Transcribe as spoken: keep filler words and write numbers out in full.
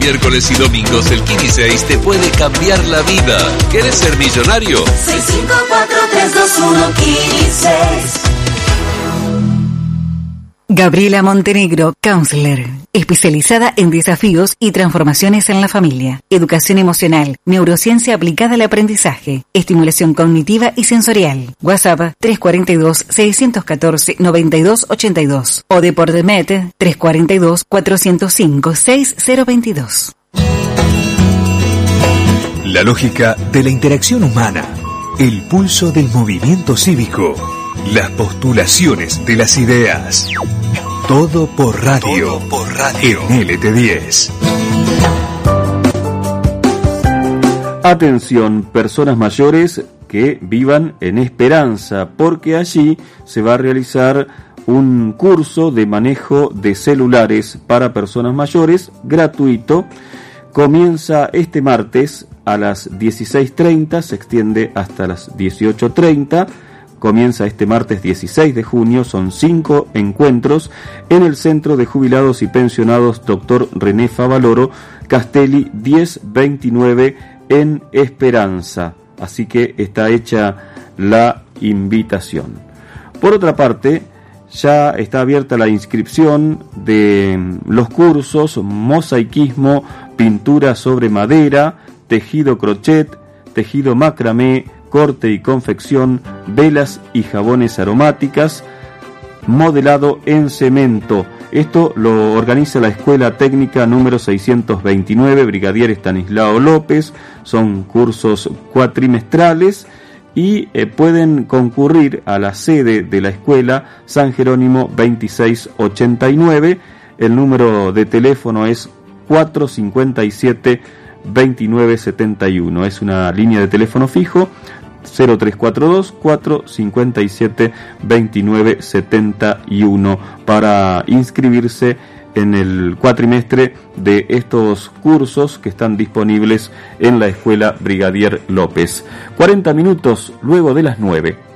Miércoles y domingos el Kini seis te puede cambiar la vida. ¿Querés ser millonario? seis cinco cuatro tres dos uno Kini seis. Gabriela Montenegro, counselor, especializada en desafíos y transformaciones en la familia, educación emocional, neurociencia aplicada al aprendizaje, estimulación cognitiva y sensorial. WhatsApp tres cuatro dos, seis uno cuatro, nueve dos ocho dos o Deportmet tres cuatro dos, cuatro cero cinco, seis cero dos dos. La lógica de la interacción humana, el pulso del movimiento cívico, las postulaciones de las ideas. Todo por radio, Todo por radio. En L T diez. Atención, personas mayores que vivan en Esperanza, porque allí se va a realizar un curso de manejo de celulares para personas mayores gratuito. Comienza este martes a las dieciséis treinta, se extiende hasta las dieciocho treinta. Comienza este martes dieciséis de junio, son cinco encuentros en el Centro de Jubilados y Pensionados Doctor René Favaloro, Castelli diez veintinueve en Esperanza. Así que está hecha la invitación. Por otra parte, ya está abierta la inscripción de los cursos mosaicismo, pintura sobre madera, tejido crochet, tejido macramé, corte y confección, velas y jabones aromáticas, modelado en cemento. Esto lo organiza la Escuela Técnica número seiscientos veintinueve, Brigadier Estanislao López. Son cursos cuatrimestrales y eh, pueden concurrir a la sede de la escuela San Jerónimo veintiséis ochenta y nueve. El número de teléfono es cuatro cinco siete, veintinueve setenta y uno. Es una línea de teléfono fijo. cero tres cuatro dos, cuatro cinco siete, veintinueve setenta y uno para inscribirse en el cuatrimestre de estos cursos que están disponibles en la Escuela Brigadier López. cuarenta minutos luego de las nueve.